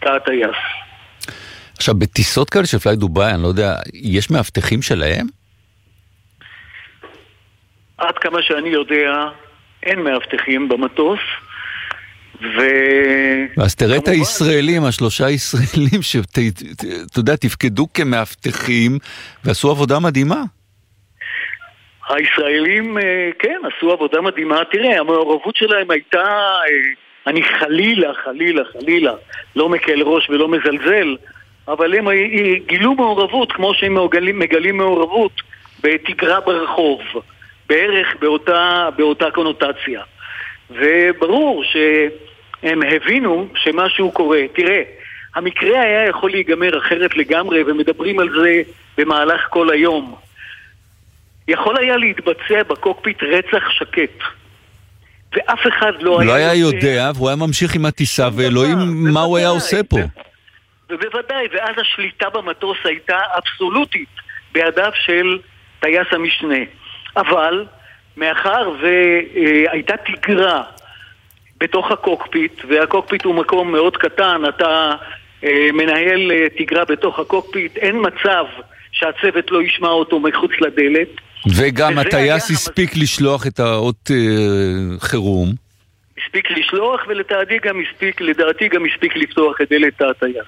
תא הטייס. עכשיו, בטיסות כאלה של פליי דוביי, אני לא יודע, יש מאבטחים שלהם? עד כמה שאני יודע, אין מאבטחים במטוס, אז תראה את הישראלים, השלושה ישראלים שאתה יודע, תפקדו כמאבטחים ועשו עבודה מדהימה. הישראלים, כן, עשו עבודה מדהימה. תראה, המעורבות שלהם הייתה, אני חלילה, לא מקל ראש ולא מזלזל, אבל הם גילו מעורבות כמו שהם מגלים מעורבות בתגרה ברחוב, בערך באותה קונוטציה. וברור שהם הבינו שמשהו קורה. תראה, המקרה היה יכול להיגמר אחרת לגמרי, ומדברים על זה במהלך כל היום. יכול היה להתבצע בקוקפיט רצח שקט, ואף אחד לא היה יודע, והוא היה ממשיך עם הטיסה, ואלוהים מה הוא היה עושה פה. ובוודאי, ואז השליטה במטוס הייתה אבסולוטית בידיו של טייס המשנה. אבל מאחר והייתה תגרה בתוך הקוקפיט, והקוקפיט הוא מקום מאוד קטן, אתה מנהל תגרה בתוך הקוקפיט, אין מצב שהצוות לא ישמע אותו מחוץ לדלת. וגם הטייס הספיק לשלוח את האות חירום. הספיק לשלוח, ולדעתי גם הספיק לפתוח את דלת הטייס.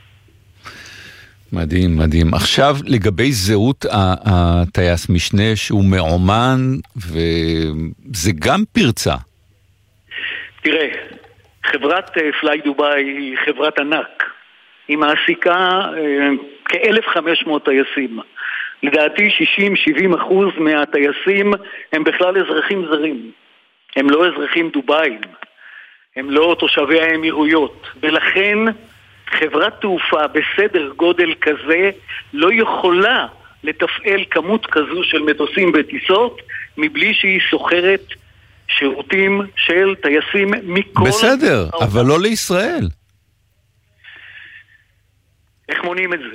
מדהים, מדהים. עכשיו לגבי זהות הטייס משנה שהוא מעומן, וזה גם פרצה. תראה, חברת פליי דוביי היא חברת ענק. היא מעסיקה כ-1,500 טייסים. לדעתי 60-70% מהטייסים הם בכלל אזרחים זרים. הם לא אזרחים דוביים. הם לא תושבי האמירויות. ולכן חברת תעופה בסדר גודל כזה לא יכולה לתפעל כמות כזו של מטוסים וטיסות מבלי שהיא סוחרת שירותים של טייסים מכל... בסדר, אבל לא לישראל. איך מונעים את זה?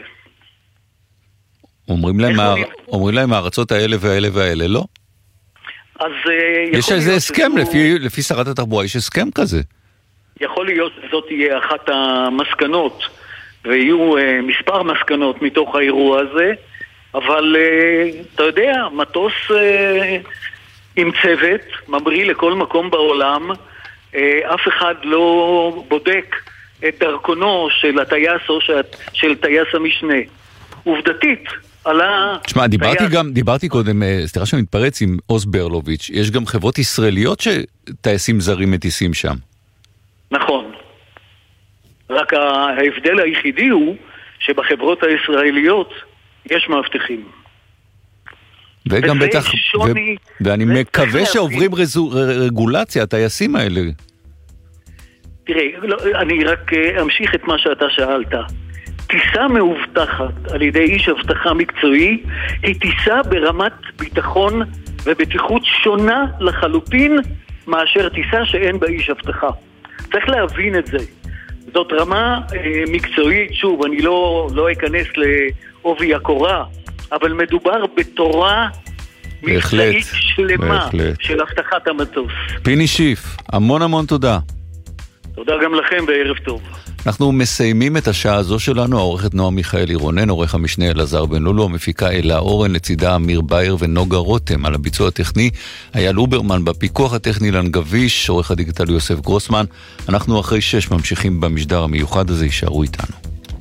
אומרים להם הארצות האלה והאלה והאלה, לא? אז יש איזה הסכם, לפי שרת התחבורה יש הסכם כזה. יכול להיות שזאת תהיה אחת המסקנות, ויהיו מספר מסקנות מתוך האירוע הזה, אבל אתה יודע, מטוס עם צוות, ממריא לכל מקום בעולם, אף אחד לא בודק את דרכונו של הטייס או של טייס המשנה. עובדתית, תשמע, דיברתי קודם, סליחה שאני מתפרץ עם עוז ברלוביץ', יש גם חברות ישראליות שטייסים זרים מטיסים שם. נכון. רק ההבדל היחידי הוא שבחברות הישראליות יש מאבטחים. וגם בטח, ואני מקווה שעוברים רגולציה, הטייסים האלה. תראה, אני רק אמשיך את מה שאתה שאלת. טיסה מאובטחת על ידי איש אבטחה מקצועי היא טיסה ברמת ביטחון ובטיחות שונה לחלוטין מאשר טיסה שאין בה איש אבטחה. צריך להבין את זה. זאת רמה מקצועית, שוב, אני לא אכנס לעובי הקורה, אבל מדובר בתורה מקצועית שלמה של אבטחת המטוס. פיני שיף, המון תודה. תודה גם לכם וערב טוב. אנחנו מסיימים את השעה הזו שלנו, העורכת נועה מיכאלי רונן, עורך המשנה אלעזר בן לולו, המפיקה אלה אורן, לצידה אמיר בייר ונוגה רותם, על הביצוע הטכני היה לוברמן, בפיקוח הטכני לן גביש, עורך הדיגיטלי יוסף גרוסמן. אנחנו אחרי 6 ממשיכים במשדר המיוחד הזה, יישארו איתנו.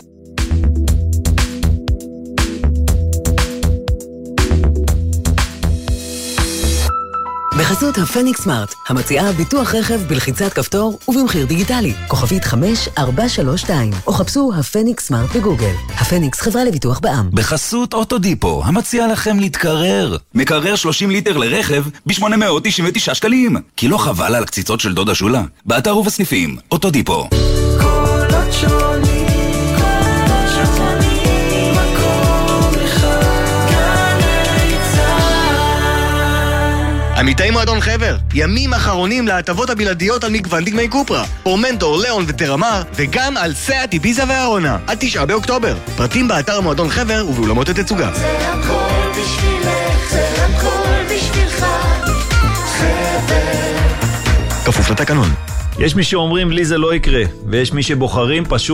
בחסות הפניקס סמארט, המציעה ביטוח רכב בלחיצת כפתור ובמחיר דיגיטלי. כוכבית 5432, או חפשו הפניקס סמארט בגוגל. הפניקס, חברה לביטוח בע"מ. בחסות אוטודיפו, המציע לכם להתקרר. מקרר 30 ליטר לרכב ב-899 שקלים. כי לא חבל על קציצות של דודה שולה. באתר ובסניפים, אוטודיפו. קולות שונים, עמיתי מועדון חבר, ימים אחרונים להטבות הבלעדיות על מגוון דגמי קופרה, פורמנטור, ליאון וטרמר, וגם על סאט, איביזה והרונה, עד 9 באוקטובר. פרטים באתר מועדון חבר ובאולמות התצוגה. זה הכל בשבילך, זה הכל בשבילך, חבר. כפוף לתקנון. יש מי שאומרים לי זה לא יקרה, ויש מי שבוחרים פשוט